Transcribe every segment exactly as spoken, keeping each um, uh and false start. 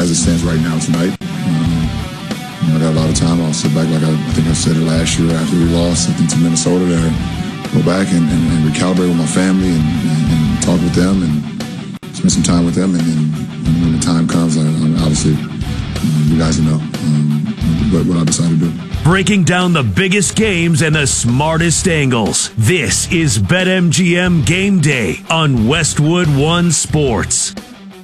as it stands right now tonight. Um, you know, I got a lot of time. I'll sit back, like I, I think I said it last year after we lost, I think to Minnesota, there, go back and, and, and recalibrate with my family and, and, and talk with them and spend some time with them. And then when the time comes, I, I obviously, um, you guys know um, what, what I decide to do. Breaking down the biggest games and the smartest angles. This is BetMGM Game Day on Westwood One Sports.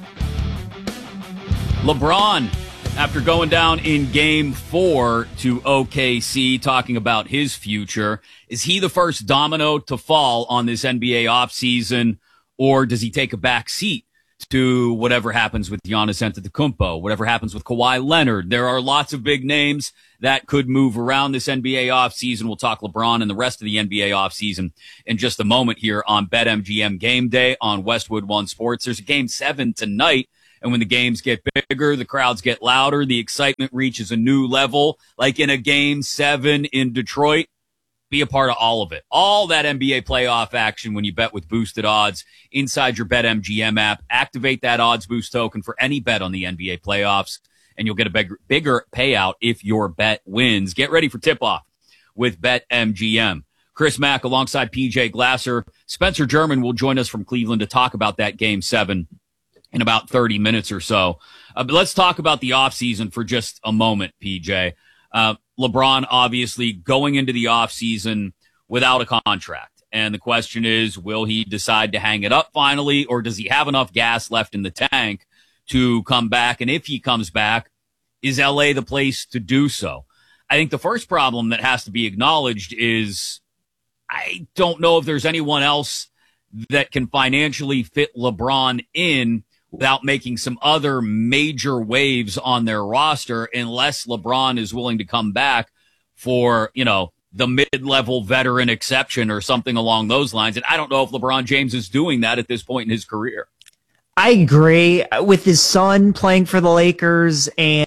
LeBron, after going down in game four to O K C, talking about his future, is he the first domino to fall on this N B A offseason, or does he take a back seat to whatever happens with Giannis Antetokounmpo, whatever happens with Kawhi Leonard? There are lots of big names that could move around this N B A offseason. We'll talk LeBron and the rest of the N B A offseason in just a moment here on BetMGM Game Day on Westwood One Sports. There's a game seven tonight, and when the games get bigger, the crowds get louder, the excitement reaches a new level, like in a game seven in Detroit. Be a part of all of it. All that N B A playoff action when you bet with boosted odds inside your BetMGM app. Activate that odds boost token for any bet on the N B A playoffs, and you'll get a bigger, bigger payout if your bet wins. Get ready for tip-off with BetMGM. Chris Mack alongside P J Glasser. Spencer German will join us from Cleveland to talk about that game seven in about thirty minutes or so. Uh, but let's talk about the offseason for just a moment, P J. Uh, LeBron obviously going into the offseason without a contract. And the question is, will he decide to hang it up finally, or does he have enough gas left in the tank to come back? And if he comes back, is L A the place to do so? I think the first problem that has to be acknowledged is I don't know if there's anyone else that can financially fit LeBron in without making some other major waves on their roster, unless LeBron is willing to come back for, you know, the mid-level veteran exception or something along those lines. And I don't know if LeBron James is doing that at this point in his career. I agree with his son playing for the Lakers and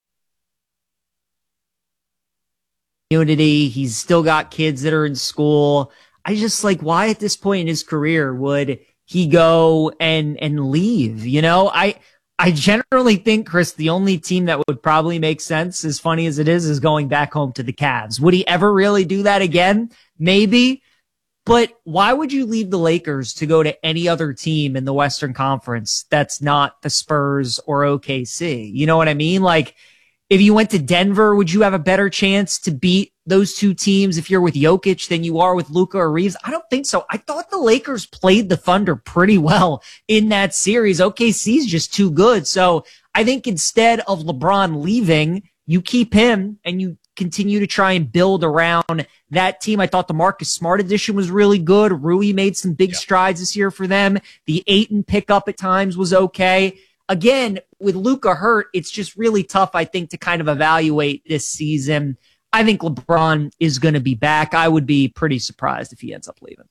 community. He's still got kids that are in school. I just like, why at this point in his career would he go and, and leave? You know, I, I generally think, Chris, the only team that would probably make sense, as funny as it is, is going back home to the Cavs. Would he ever really do that again? Maybe. But why would you leave the Lakers to go to any other team in the Western Conference that's not the Spurs or O K C? You know what I mean? Like, if you went to Denver, would you have a better chance to beat those two teams if you're with Jokic than you are with Luka or Reeves? I don't think so. I thought the Lakers played the Thunder pretty well in that series. O K C's just too good. So I think instead of LeBron leaving, you keep him and you continue to try and build around that team. I thought the Marcus Smart addition was really good. Rui made some big yeah. strides this year for them. The Ayton pickup at times was okay. Again, with Luka hurt, it's just really tough, I think, to kind of evaluate this season. I think LeBron is going to be back. I would be pretty surprised if he ends up leaving.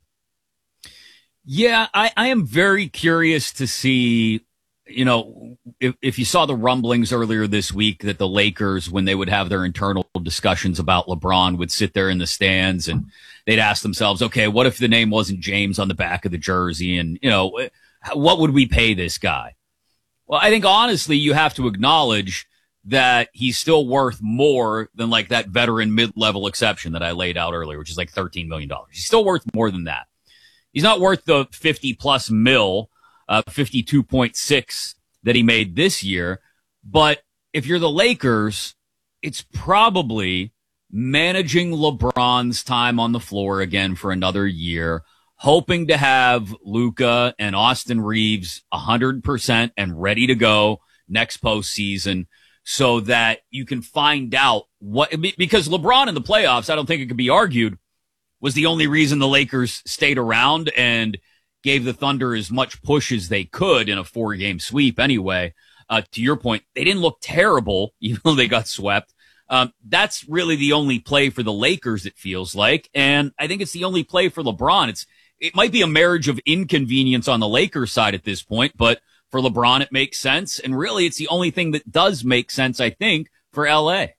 Yeah, I, I am very curious to see, you know, if, if you saw the rumblings earlier this week that the Lakers, when they would have their internal discussions about LeBron, would sit there in the stands and they'd ask themselves, okay, what if the name wasn't James on the back of the jersey? And, you know, what would we pay this guy? Well, I think honestly, you have to acknowledge that he's still worth more than like that veteran mid-level exception that I laid out earlier, which is like thirteen million dollars. He's still worth more than that. He's not worth the fifty plus mil, uh, fifty-two point six that he made this year. But if you're the Lakers, it's probably managing LeBron's time on the floor again for another year, hoping to have Luka and Austin Reeves one hundred percent and ready to go next postseason so that you can find out what, because LeBron in the playoffs, I don't think it could be argued, was the only reason the Lakers stayed around and gave the Thunder as much push as they could in a four-game sweep anyway. Uh, to your point, they didn't look terrible, even though they got swept. Um, that's really the only play for the Lakers, it feels like. And I think it's the only play for LeBron. It's, It might be a marriage of inconvenience on the Lakers side at this point, but for LeBron, it makes sense. And really, it's the only thing that does make sense, I think, for L A.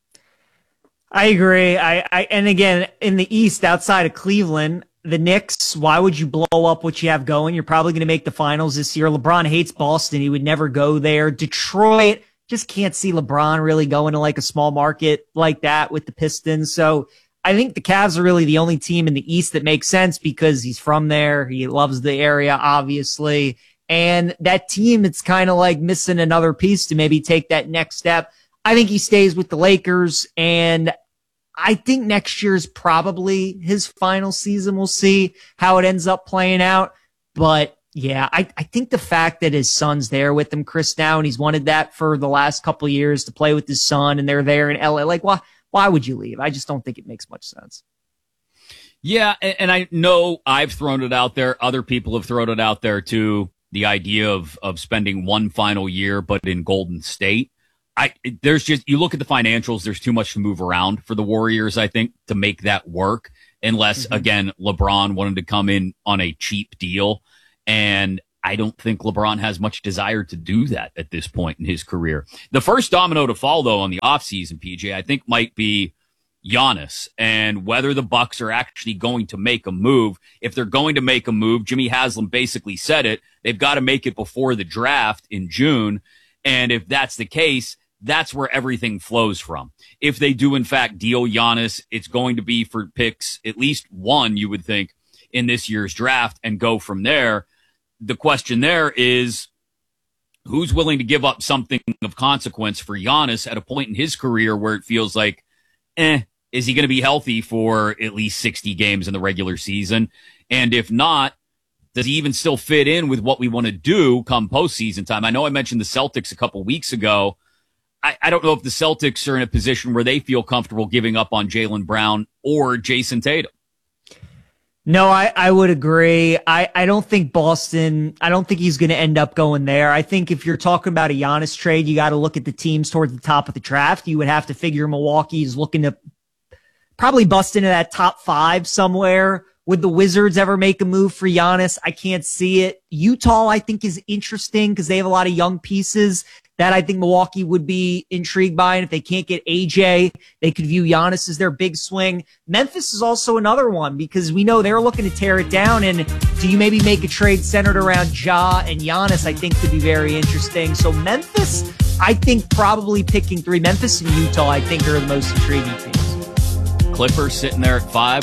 I agree. I, I and again, in the East, outside of Cleveland, the Knicks, why would you blow up what you have going? You're probably going to make the finals this year. LeBron hates Boston. He would never go there. Detroit, just can't see LeBron really going to like a small market like that with the Pistons. So I think the Cavs are really the only team in the East that makes sense because he's from there. He loves the area, obviously. And that team, it's kind of like missing another piece to maybe take that next step. I think he stays with the Lakers, and I think next year is probably his final season. We'll see how it ends up playing out. But yeah, I, I think the fact that his son's there with him, Chris, now, and he's wanted that for the last couple of years to play with his son, and they're there in L A. Like, why, why would you leave? I just don't think it makes much sense. Yeah, and I know I've thrown it out there. Other people have thrown it out there too. The idea of, of spending one final year, but in Golden State. I, there's just, you look at the financials, there's too much to move around for the Warriors, I think, to make that work. Unless, mm-hmm. again, LeBron wanted to come in on a cheap deal. And I don't think LeBron has much desire to do that at this point in his career. The first domino to fall, though, on the offseason, P J, I think might be Giannis, and whether the Bucks are actually going to make a move. If they're going to make a move, Jimmy Haslam basically said it, they've got to make it before the draft in June. And if that's the case, that's where everything flows from. If they do, in fact, deal Giannis, it's going to be for picks, at least one, you would think, in this year's draft, and go from there. The question there is, who's willing to give up something of consequence for Giannis at a point in his career where it feels like, eh, is he going to be healthy for at least sixty games in the regular season? And if not, does he even still fit in with what we want to do come postseason time? I know I mentioned the Celtics a couple weeks ago. I, I don't know if the Celtics are in a position where they feel comfortable giving up on Jaylen Brown or Jason Tatum. No, I, I would agree. I, I don't think Boston, I don't think he's going to end up going there. I think if you're talking about a Giannis trade, you got to look at the teams towards the top of the draft. You would have to figure Milwaukee is looking to probably bust into that top five somewhere. Would the Wizards ever make a move for Giannis? I can't see it. Utah, I think, is interesting because they have a lot of young pieces that I think Milwaukee would be intrigued by. And if they can't get A J, they could view Giannis as their big swing. Memphis is also another one because we know they're looking to tear it down. And do you maybe make a trade centered around Ja and Giannis? I think could be very interesting. So Memphis, I think probably picking three. Memphis and Utah, I think, are the most intriguing teams. Clippers sitting there at five.